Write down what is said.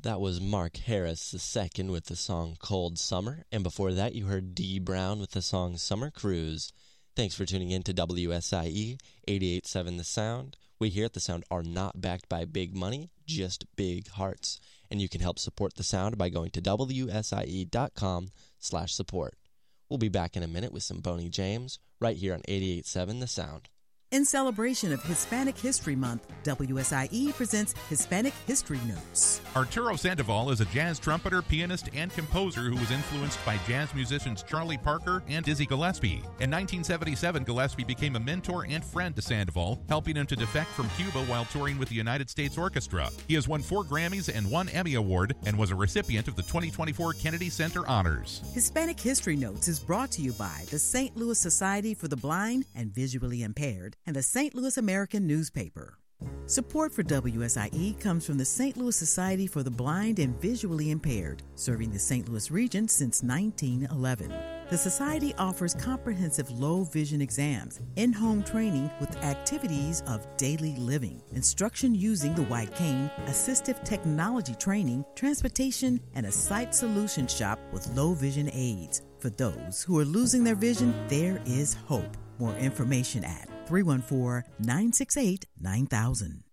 That was Mark Harris II with the song Cold Summer, and before that you heard Dee Brown with the song Summer Cruise. Thanks for tuning in to WSIE 88.7 The Sound. We here at The Sound are not backed by big money, just big hearts. And you can help support The Sound by going to WSIE.com/support. We'll be back in a minute with some Boney James right here on 88.7 The Sound. In celebration of Hispanic History Month, WSIE presents Hispanic History Notes. Arturo Sandoval is a jazz trumpeter, pianist, and composer who was influenced by jazz musicians Charlie Parker and Dizzy Gillespie. In 1977, Gillespie became a mentor and friend to Sandoval, helping him to defect from Cuba while touring with the United States Orchestra. He has won 4 Grammys and 1 Emmy Award and was a recipient of the 2024 Kennedy Center Honors. Hispanic History Notes is brought to you by the St. Louis Society for the Blind and Visually Impaired and the St. Louis American Newspaper. Support for WSIE comes from the St. Louis Society for the Blind and Visually Impaired, serving the St. Louis region since 1911. The Society offers comprehensive low vision exams, in-home training with activities of daily living, instruction using the white cane, assistive technology training, transportation, and a sight solution shop with low vision aids. For those who are losing their vision, there is hope. More information at 314-968-9000.